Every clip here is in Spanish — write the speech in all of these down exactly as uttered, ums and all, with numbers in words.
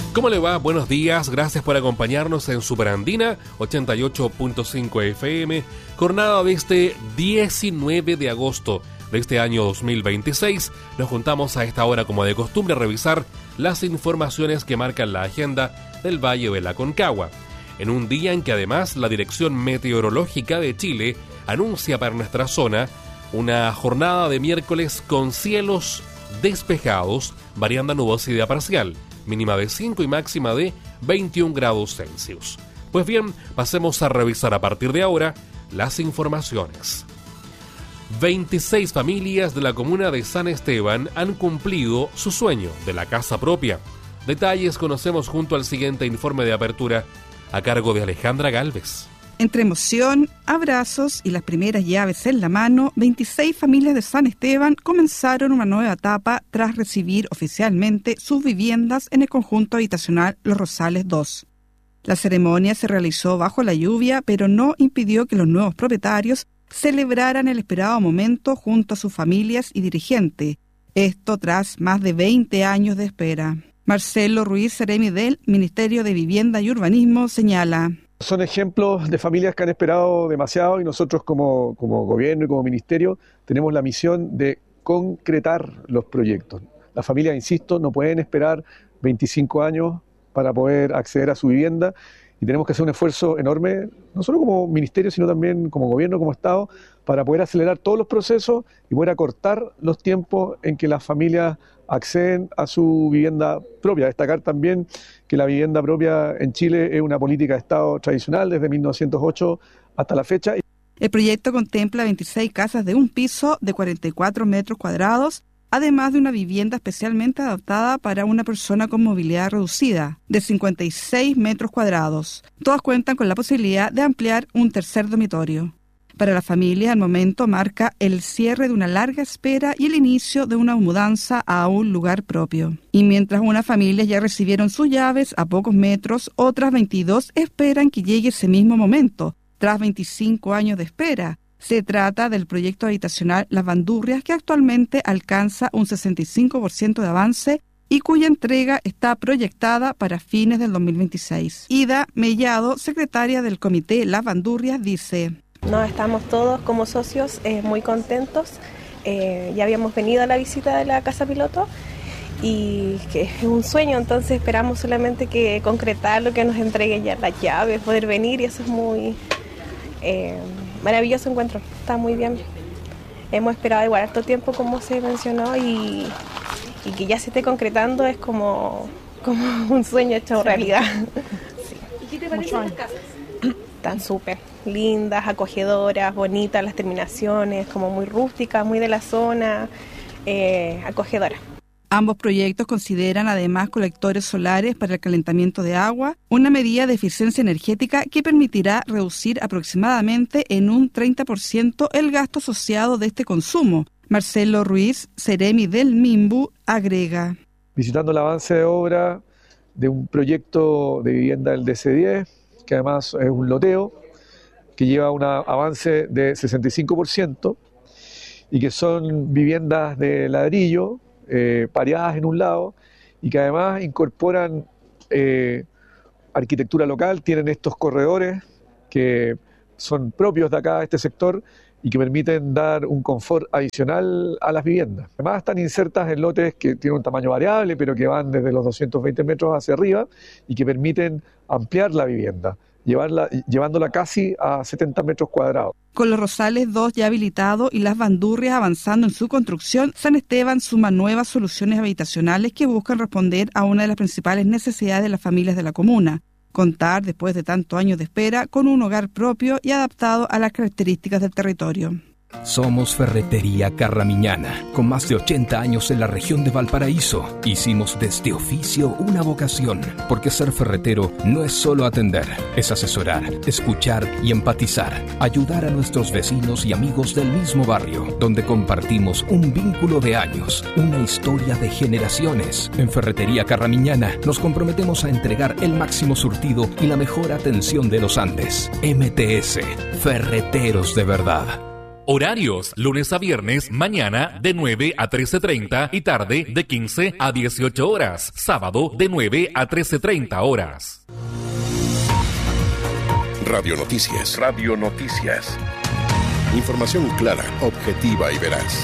¿Cómo le va? Buenos días, gracias por acompañarnos en Superandina ochenta y ocho punto cinco F M, jornada de este diecinueve de agosto de este año dos mil veintiséis. Nos juntamos a esta hora, como de costumbre, a revisar las informaciones que marcan la agenda del Valle de la Aconcagua, en un día en que además la Dirección Meteorológica de Chile anuncia para nuestra zona una jornada de miércoles con cielos despejados, variando a nubosidad parcial, mínima de cinco y máxima de veintiún grados Celsius. Pues bien, pasemos a revisar a partir de ahora las informaciones. veintiséis familias de la comuna de San Esteban han cumplido su sueño de la casa propia. Detalles conocemos junto al siguiente informe de apertura a cargo de Alejandra Galvez. Entre emoción, abrazos y las primeras llaves en la mano, veintiséis familias de San Esteban comenzaron una nueva etapa tras recibir oficialmente sus viviendas en el conjunto habitacional Los Rosales dos. La ceremonia se realizó bajo la lluvia, pero no impidió que los nuevos propietarios celebraran el esperado momento junto a sus familias y dirigentes. Esto tras más de veinte años de espera. Marcelo Ruiz Ceremi del Ministerio de Vivienda y Urbanismo señala: son ejemplos de familias que han esperado demasiado y nosotros como, como gobierno y como ministerio tenemos la misión de concretar los proyectos. Las familias, insisto, no pueden esperar veinticinco años para poder acceder a su vivienda y tenemos que hacer un esfuerzo enorme, no solo como ministerio, sino también como gobierno, como Estado, para poder acelerar todos los procesos y poder acortar los tiempos en que las familias acceden a su vivienda propia. Destacar también que la vivienda propia en Chile es una política de Estado tradicional desde mil novecientos ocho hasta la fecha. El proyecto contempla veintiséis casas de un piso de cuarenta y cuatro metros cuadrados, además de una vivienda especialmente adaptada para una persona con movilidad reducida, de cincuenta y seis metros cuadrados. Todas cuentan con la posibilidad de ampliar un tercer dormitorio. Para la familia, el momento marca el cierre de una larga espera y el inicio de una mudanza a un lugar propio. Y mientras unas familias ya recibieron sus llaves a pocos metros, otras veintidós esperan que llegue ese mismo momento, tras veinticinco años de espera. Se trata del proyecto habitacional Las Bandurrias, que actualmente alcanza un sesenta y cinco por ciento de avance y cuya entrega está proyectada para fines del dos mil veintiséis. Ida Mellado, secretaria del comité Las Bandurrias, dice: No, estamos todos como socios eh, muy contentos. Eh, ya habíamos venido a la visita de la casa piloto y que es un sueño, entonces esperamos solamente que concretar lo que nos entreguen ya las llaves, poder venir, y eso es muy eh, maravilloso encuentro, está muy bien. Hemos esperado igual harto tiempo, como se mencionó, y, y que ya se esté concretando es como, como un sueño hecho realidad. Sí. ¿Y qué te parecen las casas? Están súper lindas, acogedoras, bonitas las terminaciones, como muy rústicas, muy de la zona, eh, acogedoras. Ambos proyectos consideran además colectores solares para el calentamiento de agua, una medida de eficiencia energética que permitirá reducir aproximadamente en un treinta por ciento el gasto asociado de este consumo. Marcelo Ruiz Ceremi del MIMBU agrega: visitando el avance de obra de un proyecto de vivienda del D C diez, que además es un loteo, que lleva un avance de sesenta y cinco por ciento y que son viviendas de ladrillo, eh, pareadas en un lado, y que además incorporan eh, arquitectura local, tienen estos corredores que son propios de acá, de este sector, y que permiten dar un confort adicional a las viviendas. Además están insertas en lotes que tienen un tamaño variable, pero que van desde los doscientos veinte metros hacia arriba y que permiten ampliar la vivienda, llevarla, llevándola casi a setenta metros cuadrados. Con Los Rosales dos ya habilitado y Las Bandurrias avanzando en su construcción, San Esteban suma nuevas soluciones habitacionales que buscan responder a una de las principales necesidades de las familias de la comuna: contar, después de tantos años de espera, con un hogar propio y adaptado a las características del territorio. Somos Ferretería Carramiñana, con más de ochenta años en la región de Valparaíso. Hicimos de este oficio una vocación, porque ser ferretero no es solo atender, es asesorar, escuchar y empatizar, ayudar a nuestros vecinos y amigos del mismo barrio, donde compartimos un vínculo de años, una historia de generaciones. En Ferretería Carramiñana nos comprometemos a entregar el máximo surtido y la mejor atención de los Andes. M T S, Ferreteros de verdad. Horarios, lunes a viernes, mañana de nueve a trece treinta y tarde de quince a dieciocho horas. Sábado de nueve a trece treinta horas. Radio Noticias. Radio Noticias. Información clara, objetiva y veraz.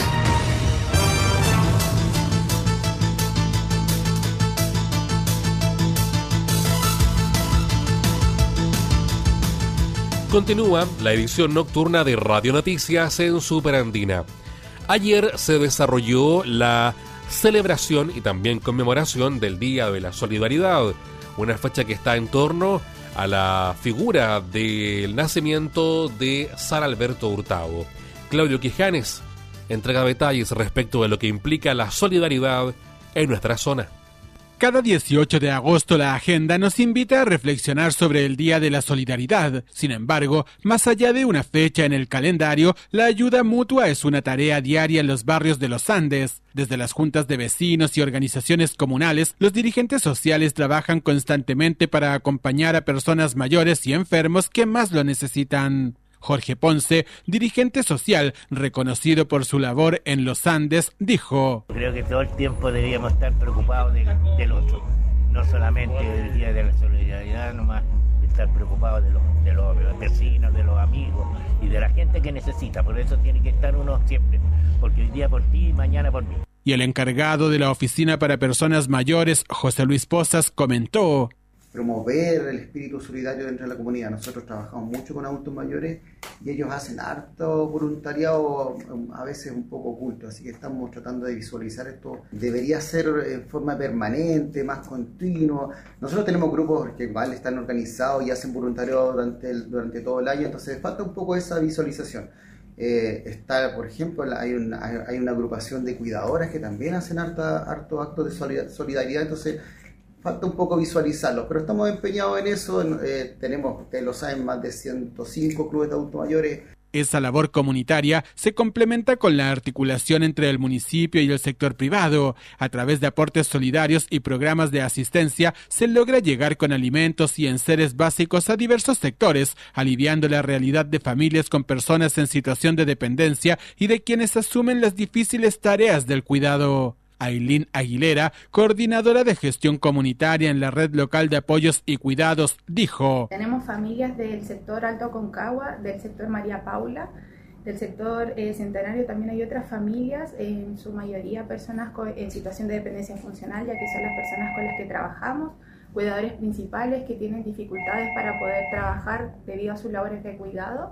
Continúa la edición nocturna de Radio Noticias en Superandina. Ayer se desarrolló la celebración y también conmemoración del Día de la Solidaridad, una fecha que está en torno a la figura del nacimiento de San Alberto Hurtado. Claudio Quijanes entrega detalles respecto de lo que implica la solidaridad en nuestra zona. Cada dieciocho de agosto la agenda nos invita a reflexionar sobre el Día de la Solidaridad. Sin embargo, más allá de una fecha en el calendario, la ayuda mutua es una tarea diaria en los barrios de los Andes. Desde las juntas de vecinos y organizaciones comunales, los dirigentes sociales trabajan constantemente para acompañar a personas mayores y enfermos que más lo necesitan. Jorge Ponce, dirigente social reconocido por su labor en los Andes, dijo: Creo que todo el tiempo deberíamos estar preocupados de, del otro, no solamente del Día de la Solidaridad, nomás estar preocupados de los, de los vecinos, de los amigos y de la gente que necesita. Por eso tiene que estar uno siempre, porque hoy día por ti y mañana por mí. Y el encargado de la Oficina para Personas Mayores, José Luis Pozas, comentó: promover el espíritu solidario dentro de la comunidad. Nosotros trabajamos mucho con adultos mayores y ellos hacen harto voluntariado, a veces un poco oculto, así que estamos tratando de visualizar esto. Debería ser en forma permanente, más continuo. Nosotros tenemos grupos que igual están organizados y hacen voluntariado durante, el, durante todo el año, entonces falta un poco esa visualización. Eh, está, por ejemplo, hay una, hay una agrupación de cuidadoras que también hacen harta, harto actos de solidaridad, entonces falta un poco visualizarlo, pero estamos empeñados en eso. Eh, tenemos, ustedes lo saben, más de ciento cinco clubes de adultos mayores. Esa labor comunitaria se complementa con la articulación entre el municipio y el sector privado. A través de aportes solidarios y programas de asistencia se logra llegar con alimentos y enseres básicos a diversos sectores, aliviando la realidad de familias con personas en situación de dependencia y de quienes asumen las difíciles tareas del cuidado. Ailín Aguilera, coordinadora de gestión comunitaria en la red local de apoyos y cuidados, dijo: tenemos familias del sector Alto Aconcagua, del sector María Paula, del sector eh, Centenario. También hay otras familias, en su mayoría personas con, en situación de dependencia funcional, ya que son las personas con las que trabajamos, cuidadores principales que tienen dificultades para poder trabajar debido a sus labores de cuidado,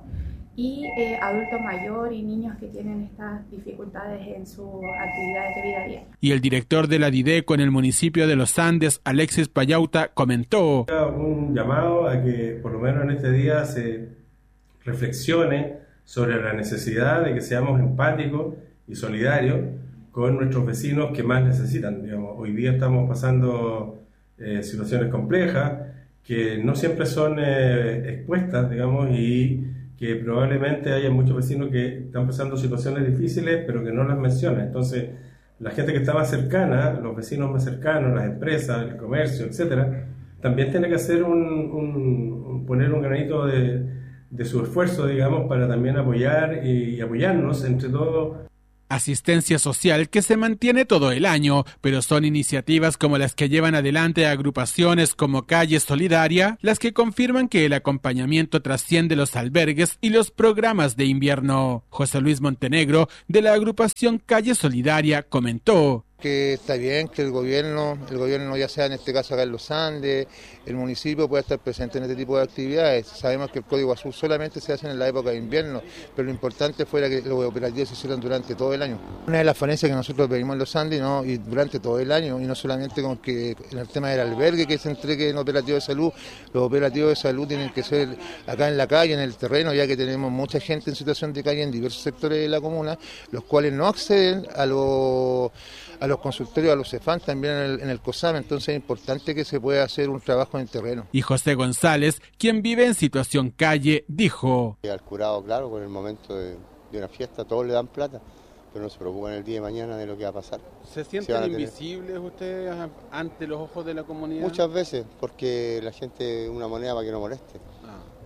y eh, adulto mayor y niños que tienen estas dificultades en sus actividades de vida diaria. Y el director de la Dideco en el municipio de Los Andes, Alexis Payauta, comentó: un llamado a que por lo menos en este día se reflexione sobre la necesidad de que seamos empáticos y solidarios con nuestros vecinos que más necesitan. Digamos, hoy día estamos pasando eh, situaciones complejas que no siempre son eh, expuestas, digamos, y que probablemente haya muchos vecinos que están pasando situaciones difíciles, pero que no las mencionan. Entonces, la gente que está más cercana, los vecinos más cercanos, las empresas, el comercio, etcétera, también tiene que hacer un, un, un poner un granito de, de su esfuerzo, digamos, para también apoyar y, y apoyarnos entre todos. Asistencia social que se mantiene todo el año, pero son iniciativas como las que llevan adelante agrupaciones como Calle Solidaria las que confirman que el acompañamiento trasciende los albergues y los programas de invierno. José Luis Montenegro, de la agrupación Calle Solidaria, comentó: que está bien que el gobierno, el gobierno ya sea en este caso acá en Los Andes, el municipio pueda estar presente en este tipo de actividades. Sabemos que el Código Azul solamente se hace en la época de invierno, pero lo importante fuera que los operativos se hicieran durante todo el año. Una de las falencias que nosotros pedimos en Los Andes, ¿no? Y durante todo el año, y no solamente con que en el tema del albergue que se entregue en operativos de salud, los operativos de salud tienen que ser acá en la calle, en el terreno, ya que tenemos mucha gente en situación de calle en diversos sectores de la comuna, los cuales no acceden a los a los consultorios, a los CEFAM, también en el, en el COSAM, entonces es importante que se pueda hacer un trabajo en el terreno. Y José González, quien vive en situación calle, dijo: al curado, claro, con el momento de, de una fiesta, todos le dan plata, pero no se preocupan el día de mañana de lo que va a pasar. ¿Se sienten invisibles ustedes ante los ojos de la comunidad? Muchas veces, porque la gente una moneda para que no moleste. Ah.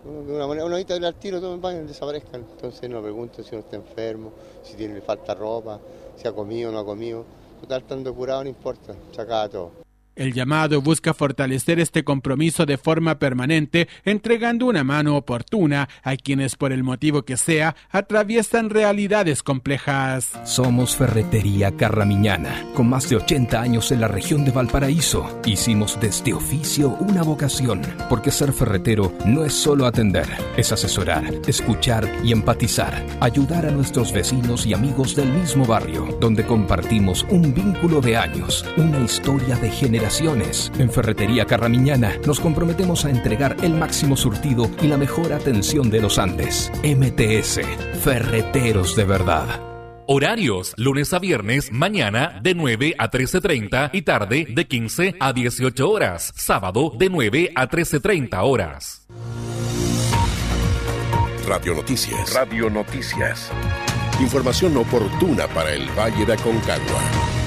De una manera, una horita del tiro, todo en baño, desaparezcan. Entonces no preguntan si uno está enfermo, si tiene, le falta ropa, si ha comido o no ha comido. Total, estando curado no importa, se acaba todo. El llamado busca fortalecer este compromiso de forma permanente, entregando una mano oportuna a quienes, por el motivo que sea, atraviesan realidades complejas. Somos Ferretería Carramiñana, con más de ochenta años en la región de Valparaíso. Hicimos de este oficio una vocación, porque ser ferretero no es solo atender, es asesorar, escuchar y empatizar, ayudar a nuestros vecinos y amigos del mismo barrio, donde compartimos un vínculo de años, una historia de generaciones. En Ferretería Carramiñana nos comprometemos a entregar el máximo surtido y la mejor atención de los Andes. M T S, Ferreteros de verdad. Horarios, lunes a viernes, mañana de nueve a trece treinta y tarde de quince a dieciocho horas. Sábado de nueve a trece treinta horas. Radio Noticias. Radio Noticias. Información oportuna para el Valle de Aconcagua.